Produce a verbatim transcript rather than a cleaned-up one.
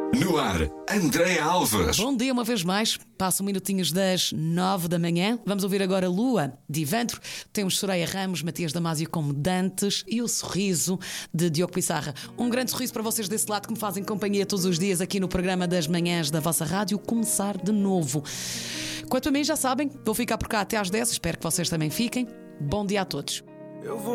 No ar, Andréa Alves. Bom dia uma vez mais. Passam minutinhos das nove da manhã. Vamos ouvir agora Lua, de Ivandro. Temos Soraya Ramos, Matias Damasio como Dantes e o sorriso de Diogo Pissarra. Um grande sorriso para vocês desse lado que me fazem companhia todos os dias aqui no programa das manhãs da vossa rádio. Começar de novo. Quanto a mim, já sabem, vou ficar por cá até às dez. Espero que vocês também fiquem. Bom dia a todos. Eu vou